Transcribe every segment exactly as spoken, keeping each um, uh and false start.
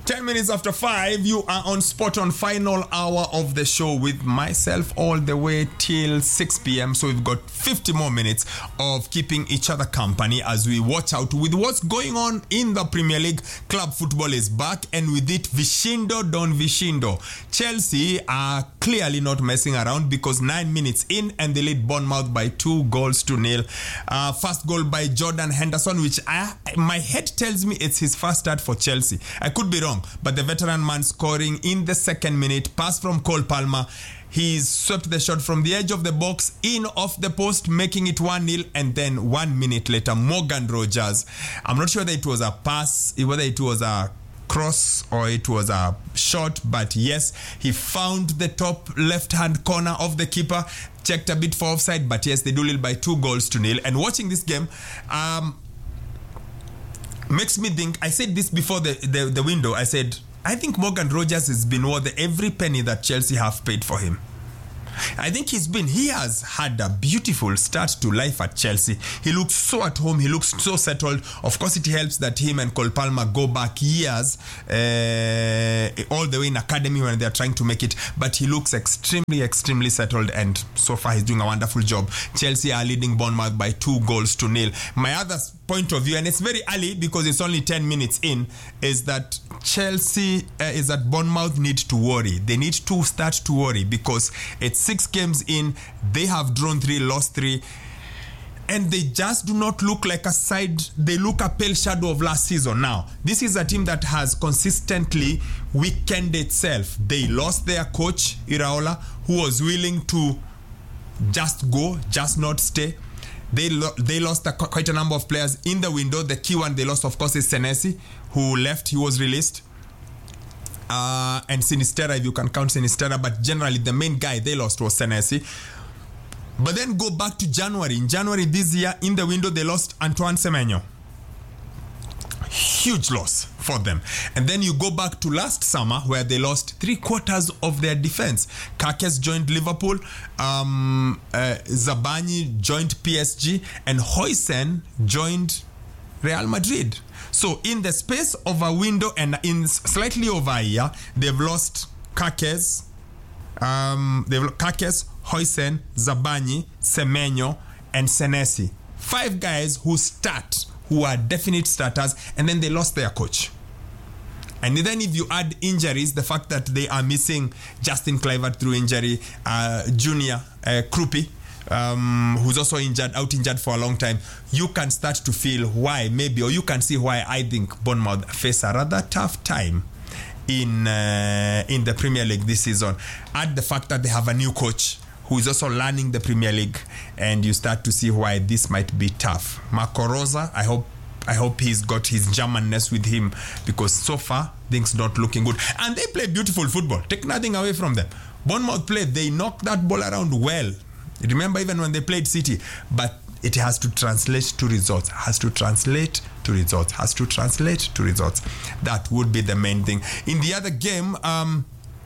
ten minutes after five, you are on Spot On, final hour of the show with myself all the way till six p.m. So we've got fifty more minutes of keeping each other company as we watch out with what's going on in the Premier League. Club football is back, and with it, Vishindo Don Vishindo. Chelsea are clearly not messing around because nine minutes in and they lead Bournemouth by two goals to nil. Uh, first goal by Jordan Henderson, which I, my head tells me it's his first start for Chelsea. I could be wrong, but the veteran man scoring in the second minute, pass from Cole Palmer. He's swept the shot from the edge of the box, in off the post, making it one nil, and then one minute later, Morgan Rogers. I'm not sure that it was a pass, whether it was a cross or it was a shot, but yes, he found the top left-hand corner of the keeper, checked a bit for offside, but yes, they do lead by two goals to nil. And watching this game, um, makes me think, I said this before the, the, the window, I said, I think Morgan Rogers has been worth every penny that Chelsea have paid for him. I think he's been, he has had a beautiful start to life at Chelsea. He looks so at home, he looks so settled. Of course, it helps that him and Cole Palmer go back years, uh, all the way in academy when they're trying to make it. But he looks extremely, extremely settled, and so far he's doing a wonderful job. Chelsea are leading Bournemouth by two goals to nil. My other point of view, and it's very early because it's only ten minutes in, is that Chelsea uh, is that Bournemouth need to worry. They need to start to worry because it's six games in, they have drawn three, lost three, and they just do not look like a side. They look a pale shadow of last season. Now, this is a team that has consistently weakened itself. They lost their coach, Iraola, who was willing to just go, just not stay. They lo- they lost a, quite a number of players in the window. The key one they lost, of course, is Senesi, who left. He was released. Uh, and Sinistera, if you can count Sinistera. But generally, the main guy they lost was Senesi. But then go back to January. In January this year, in the window, they lost Antoine Semenyo. Huge loss for them. And then you go back to last summer where they lost three quarters of their defense. Kakes joined Liverpool, um, uh, Zabani joined P S G, and Højsen joined Real Madrid. So in the space of a window and in slightly over a year, they've lost Kakes, um, they've Kakes, Højsen, Zabani, Semenyo, and Senesi. Five guys who start, who are definite starters, and then they lost their coach. And then if you add injuries, the fact that they are missing Justin Kluivert through injury, uh, Junior uh, Krupi, um, who's also injured, out injured for a long time, you can start to feel why maybe, or you can see why I think Bournemouth face a rather tough time in uh, in the Premier League this season. Add the fact that they have a new coach who is also learning the Premier League, and you start to see why this might be tough. Marco Rosa, I hope I hope he's got his Germanness with him, because so far things not looking good. And they play beautiful football. Take nothing away from them. Bournemouth play, they knocked that ball around well. Remember even when they played City, but it has to translate to results. Has to translate to results. Has to translate to results. That would be the main thing. In the other game, um,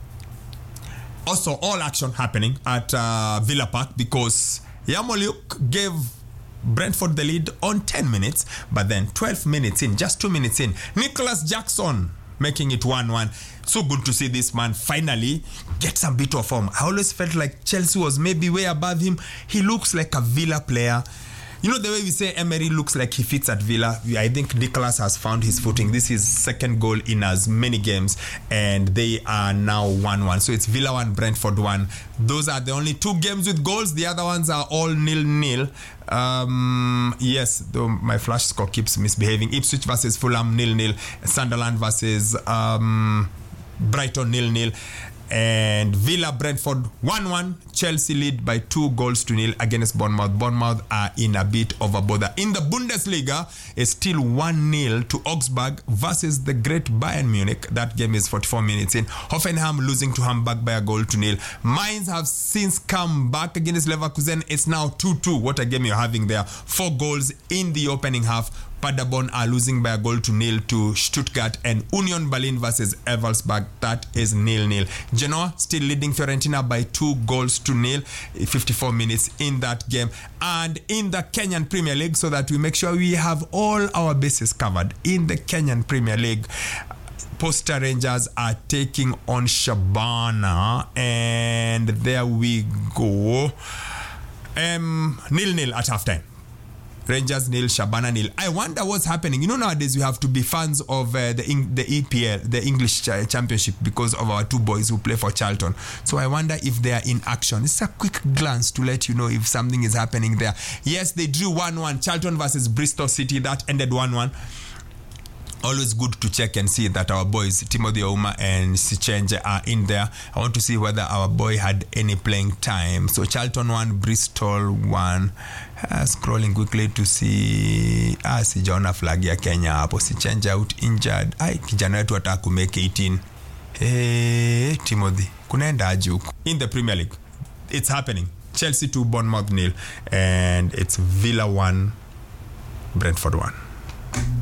also all action happening at uh, Villa Park, because Yarmolenko gave Brentford the lead on ten minutes, but then twelve minutes in, just two minutes in, Nicholas Jackson making it one one. So good to see this man finally get some bit of form. I always felt like Chelsea was maybe way above him. He looks like a Villa player. You know, the way we say Emery looks like he fits at Villa, I think Nicholas has found his footing. This is second goal in as many games, and they are now one one. So it's Villa one, Brentford one. Those are the only two games with goals. The other ones are all nil-nil. Um, yes, though my flash score keeps misbehaving. Ipswich versus Fulham nil-nil. Sunderland versus um, Brighton nil-nil. And Villa Brentford one one. Chelsea lead by two goals to nil against Bournemouth. Bournemouth are in a bit of a bother. In the Bundesliga, it's still one nil to Augsburg versus the great Bayern Munich. That game is forty-four minutes in. Hoffenheim losing to Hamburg by a goal to nil. Mainz have since come back against Leverkusen. It's now two two. What a game you're having there. Four goals in the opening half. Paderborn are losing by a goal to nil to Stuttgart, and Union Berlin versus Elversberg, that is nil-nil. Genoa still leading Fiorentina by two goals to nil, fifty-four minutes in that game. And in the Kenyan Premier League, so that we make sure we have all our bases covered in the Kenyan Premier League, Posta Rangers are taking on Shabana, and there we go. Um, nil nil at halftime. Rangers nil, Shabana nil. I wonder what's happening. You know, nowadays we have to be fans of uh, the the E P L, the English ch- Championship, because of our two boys who play for Charlton. So I wonder if they are in action. It's a quick glance to let you know if something is happening there. Yes, they drew one one. Charlton versus Bristol City. That ended one one. Always good to check and see that our boys Timothy Ouma and Sichenje are in there. I want to see whether our boy had any playing time. So Charlton one, Bristol one. Uh, scrolling quickly to see ah, sijaona flag ya Kenya hapo. Sichenje out injured. Ai, kijana wetu ataka kumake eighteen. Eh, Timothy, kunaenda aje huko? In the Premier League, it's happening. Chelsea two, Bournemouth nil, and it's Villa one, Brentford one.